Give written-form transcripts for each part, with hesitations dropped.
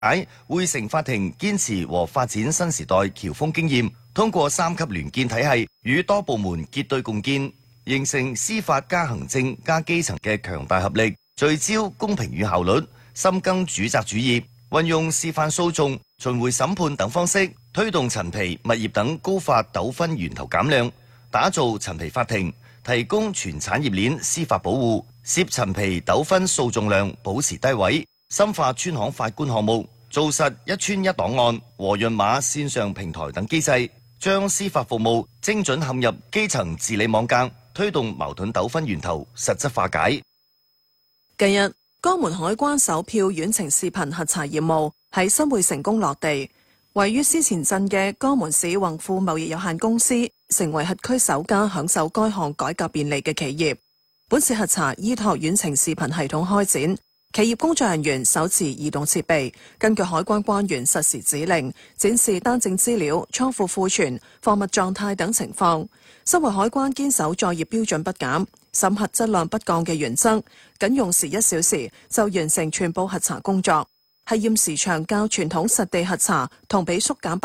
匯成法庭堅持和發展新時代僑豐經驗，通過3級聯建體系與多部門結對共建，形成司法加行政加基層嘅強大合力，聚焦公平與效率，深耕主責主業，運用示範訴訟、巡迴審判等方式，推動陳皮、物業等高發糾紛源頭減量，打造陳皮法庭，提供全產業鏈司法保護，涉陳皮糾紛訴訟量保持低位，深化專項法官項目，做實一村一檔案和潤碼線上平台等機制，將司法服務精準嵌入基層治理網格，推動矛盾糾紛源頭實質化解。 近日，江門海關首票遠程視頻核查業務喺新會成功落地，位於思前鎮嘅江門市宏富貿易有限公司成為轄區首家享受該項改革便利嘅企業。本次核查依託遠程視頻系統開展，企業工作人員手持移動設備，根據海關關員實時指令，展示單證資料、倉庫庫存、貨物狀態等情況。身為海關堅守作業標準不減、審核質量不降嘅原則，僅用時1小時就完成全部核查工作，係驗時長較傳統實地核查同比縮減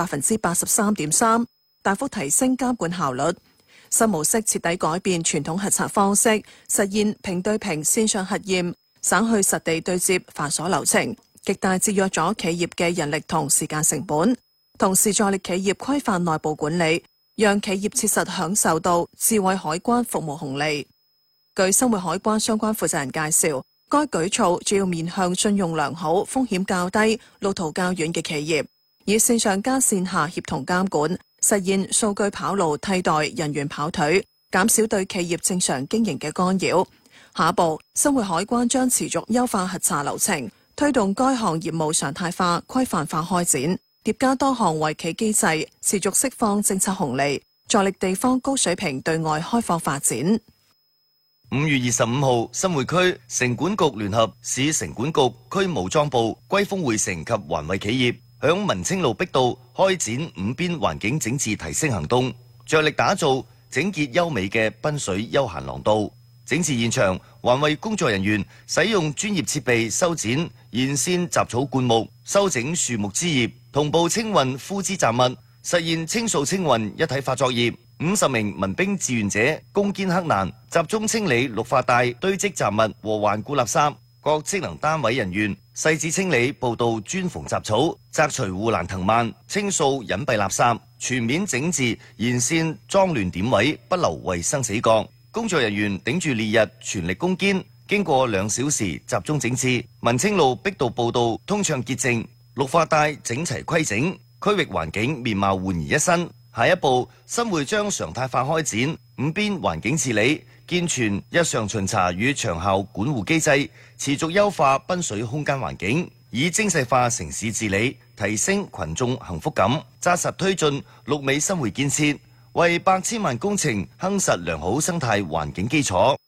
83.3%，大幅提升監管效率。新模式徹底改變傳統核查方式，實現平對平線上核驗，省去實地對接繁瑣流程，極大節約咗企業嘅人力同時間成本，同時助力企業規範內部管理，讓企業切實享受到智慧海關服務紅利。據新會海關相關負責人介紹，該舉措主要面向信用良好、風險較低、路途較遠嘅企業，以線上加線下協同監管，實現數據跑路替代人員跑腿，減少對企業正常經營嘅干擾。下一步，新會海關將持續優化核查流程，推動該項業務常態化、規範化開展，疊加多項惠企機制，持續釋放政策紅利，助力地方高水平對外開放發展。 5月25號，新會區城管局聯合市城管局、區武裝部、歸豐匯城及環衛企業，響文清路碧道開展5邊環境整治提升行動，着力打造整潔優美嘅濱水休閒廊道。整治現場，環衛工作人員使用專業設備修剪沿線雜草灌木，修整樹木枝葉，同步清運枯枝雜物，實現清掃清運一體化作業。50名民兵志願者攻堅克難，集中清理綠化帶堆積雜物和環顧垃圾。各職能單位人員細緻清理步道磚縫雜草，摘除護欄藤蔓，清掃隱蔽垃圾，全面整治沿線髒亂點位，不留衛生死角。工作人員頂住烈日全力攻堅，經過2小時集中整治，文清路碧道步道通暢潔淨，綠化帶整齊規整，區域環境面貌煥然一新。下一步，新會將常態化開展5邊環境治理，健全日常巡查與長效管護機制，持續優化濱水空間環境，以精細化城市治理，提升群眾幸福感，紮實推進綠美新會建設，為8千萬工程夯實良好生態環境基礎。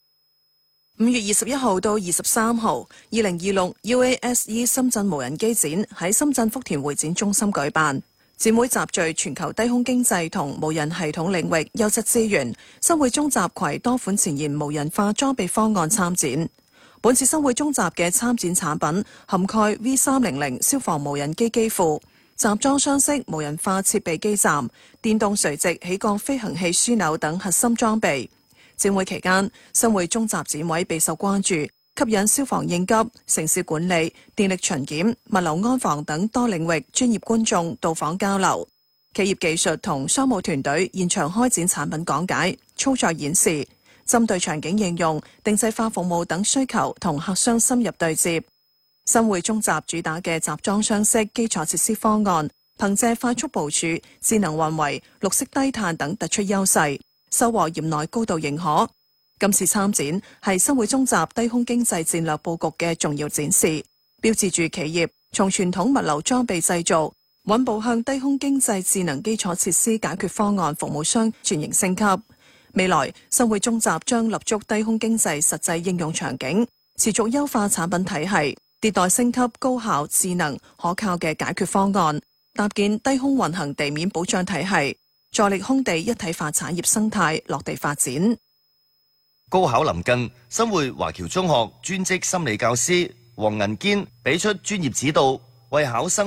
5月21號到23號，2026 UASE 深圳無人機展喺深圳福田會展中心舉辦。展會集聚全球低空經濟同無人系統領域優質資源，新會中集攜多款前沿無人化裝備方案參展。本次新會中集嘅參展產品涵蓋 V300 消防無人機機庫、集裝箱式無人化設備基站、電動垂直起降飛行器樞紐等核心裝備。展會期間，新會中集展位備受關注，吸引消防應急、城市管理、電力巡檢、物流安防等多領域專業觀眾到訪交流。企業技術同商務團隊現場開展產品講解、操作演示，針對場景應用、定制化服務等需求同客商深入對接。新會中集主打嘅集裝箱式基礎設施方案，憑借快速部署、智能運維、綠色低碳等突出優勢，收穫業內高度認可。今次參展係新會中集低空經濟戰略佈局嘅重要展示，標誌住企業從傳統物流裝備製造穩步向低空經濟智能基礎設施解決方案服務商轉型升級。未來新會中集將立足低空經濟實際應用場景，持續優化產品體系，迭代升級高效、智能、可靠嘅解決方案，搭建低空運行地面保障體系，助力空地一體化產業生態落地發展。 高考臨近，新會華僑中學專職心理教師黃銀堅俾出專業指導， 為考生